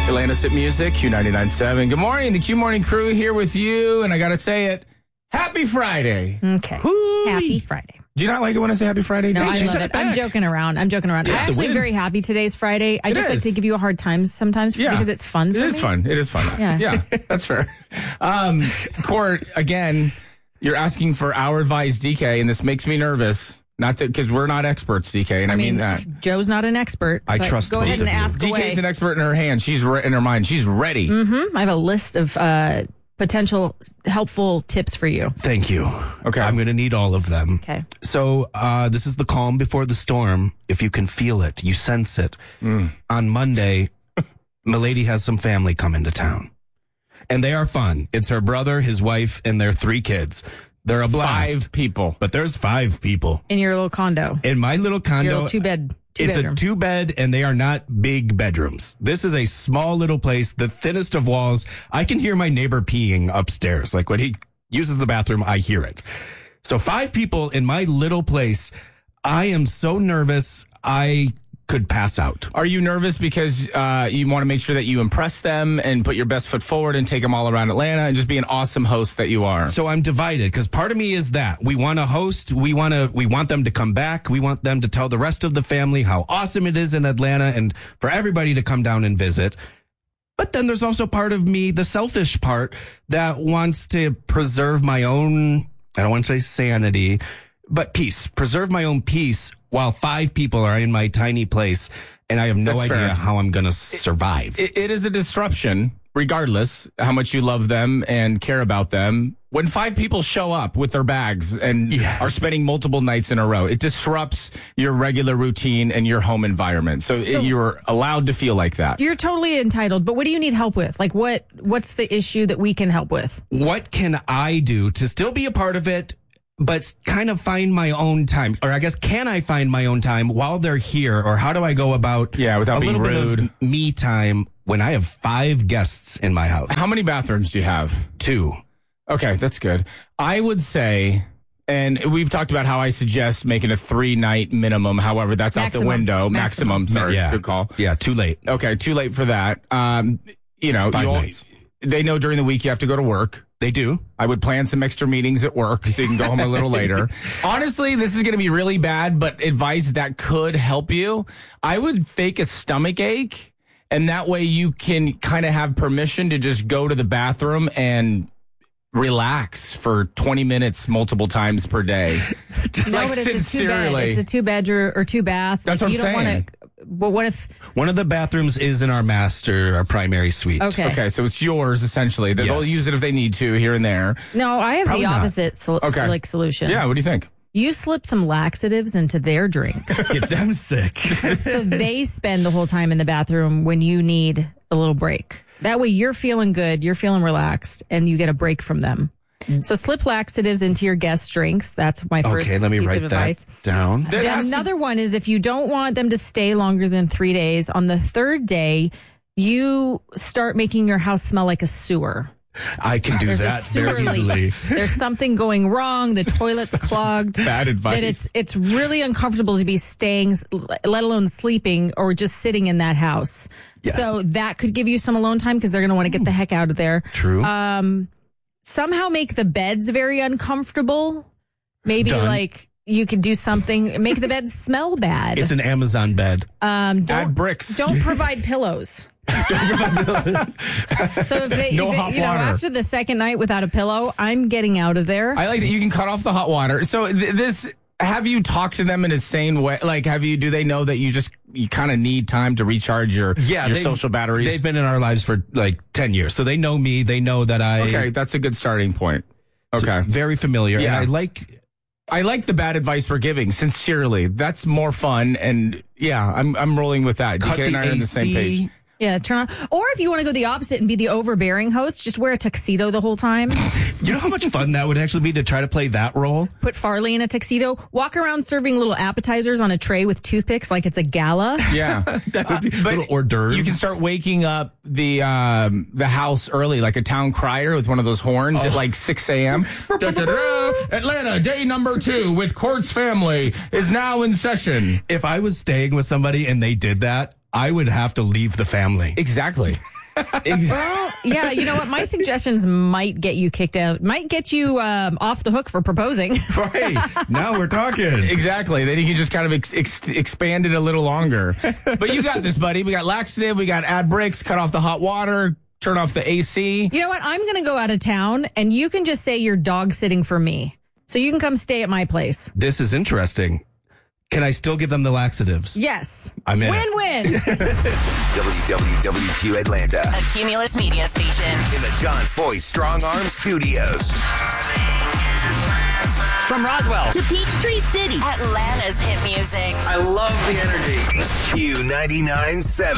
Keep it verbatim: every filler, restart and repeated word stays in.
Atlanta's Hit Music, Q ninety-nine point seven. Good morning, the Q Morning Crew here with you, and I gotta say it, Happy Friday. Okay. Hoo-wee. Happy Friday. Do you not like it when I say Happy Friday? No, Hey, I she love said it. back. I'm joking around. I'm joking around. Yeah, I'm the actually win. very happy today's Friday. I It just is. like to give you a hard time sometimes Yeah. because it's fun for It is me. fun. It is fun. Yeah. Yeah, that's fair. Um, Court, again, you're asking for our advice, D K, and this makes me nervous. Not that, because we're not experts, D K, and I, I mean, mean, that. Joe's not an expert. I but trust Go both ahead of and you. ask D K's away. an expert in her hand. She's re- in her mind. She's ready. Mm-hmm. I have a list of uh, potential helpful tips for you. Thank you. Okay. I'm going to need all of them. Okay. So uh, this is the calm before the storm. If you can feel it, you sense it. Mm. On Monday, Milady has some family come into town. And they are fun. It's her brother, his wife, and their three kids. They're a blast. Five people. But there's five people. In your little condo. In my little condo, Your little two bed. Two it's bedroom. a two bed and they are not big bedrooms. This is a small little place, the thinnest of walls. I can hear my neighbor peeing upstairs. Like when he uses the bathroom, I hear it. So five people in my little place. I am so nervous. I could pass out. Are you nervous because uh, you want to make sure that you impress them and put your best foot forward and take them all around Atlanta and just be an awesome host that you are? So I'm divided because part of me is that we want to host. We want to, we want them to come back. We want them to tell the rest of the family how awesome it is in Atlanta and for everybody to come down and visit. But then there's also part of me, the selfish part, that wants to preserve my own, I don't want to say sanity, but peace, preserve my own peace while five people are in my tiny place and I have no That's idea fair. how I'm going to survive. It, it is a disruption, regardless how much you love them and care about them. When five people show up with their bags and Yeah. are spending multiple nights in a row, it disrupts your regular routine and your home environment. So, So- it, you're allowed to feel like that. You're totally entitled, but what do you need help with? Like what? What's the issue that we can help with? What can I do to still be a part of it, but kind of find my own time? Or I guess, can I find my own time while they're here? Or how do I go about Yeah, without a being little rude. bit of me time when I have five guests in my house? How many bathrooms do you have? Two. Okay, that's good. I would say, and we've talked about how I suggest making a three night minimum. However, that's out the Maximum. window. Maximum. Maximum. Sorry, Yeah. good call. Yeah, too late. Okay, too late for that. Um, you know, Five you'll- nights. they know during the week you have to go to work. They do. I would plan some extra meetings at work so you can go home a little later. Honestly, this is going to be really bad, but advice that could help you. I would fake a stomach ache, and that way you can kind of have permission to just go to the bathroom and relax for twenty minutes multiple times per day. Just No, like but it's a two bed. sincerely. It's a two bedroom or two bath. That's like, what you I'm don't saying. Wanna, but what if? One of the bathrooms is in our master, our primary suite. Okay. Okay, so it's yours essentially. They'll Yes. use it if they need to here and there. No, I have Probably the not. opposite sol- Okay. like solution. Yeah, what do you think? You slip some laxatives into their drink, Get them sick. so they spend the whole time in the bathroom when you need a little break. That way, you're feeling good, you're feeling relaxed, and you get a break from them. So slip laxatives into your guest drinks. That's my first Okay, let me piece write of advice. that down. There Then has to- another one is if you don't want them to stay longer than three days, on the third day, you start making your house smell like a sewer. I can do There's a that sewer very easily. leak. There's something going wrong. The toilet's clogged. Bad advice. That it's it's really uncomfortable to be staying, let alone sleeping or just sitting in that house. Yes. So that could give you some alone time because they're going to want to get the heck out of there. True. Um, somehow make the beds very uncomfortable. Maybe Done. like you could do something, make the bed smell bad. It's an Amazon bed. Um, don't, Add bricks. Don't provide pillows. So if they, No if they- hot you know, water. after the second night without a pillow, I'm getting out of there. I like that you can cut off the hot water. So th- this, have you talked to them in a sane way? Like, have you, do they know that you just, you kind of need time to recharge your, Yeah, your they've- social batteries? They've been in our lives for like ten years. So they know me. They know that I. Okay, that's a good starting point. so Okay. very familiar. Yeah. And I like. I like the bad advice we're giving, sincerely. That's more fun. And yeah, I'm I'm rolling with that. Cut D K and the I are on the same A C. page. Yeah, turn on. Or if you want to go the opposite and be the overbearing host, just wear a tuxedo the whole time. You know how much fun that would actually be to try to play that role? Put Farley in a tuxedo. Walk around serving little appetizers on a tray with toothpicks like it's a gala. Yeah. That would be But little hors d'oeuvres. you can start waking up the um, the house early, like a town crier with one of those horns at like six a.m. Da-da-da. Atlanta, day number two with Court's family is now in session. If I was staying with somebody and they did that, I would have to leave the family. Exactly. Well, yeah, you know what? My suggestions might get you kicked out, might get you um, off the hook for proposing. Right. Now we're talking. Exactly. Then you can just kind of ex- ex- expand it a little longer. But you got this, buddy. We got laxative. We got add bricks, cut off the hot water, turn off the A C. You know what? I'm going to go out of town, and you can just say you're dog sitting for me. So you can come stay at my place. This is interesting. Can I still give them the laxatives? Yes. I'm in. Win-win. W W W Q Atlanta. A Cumulus Media Station. In the John Foy Strong Arm Studios. From Roswell to Peachtree City, Atlanta's hit music. I love the energy. Q ninety-nine point seven.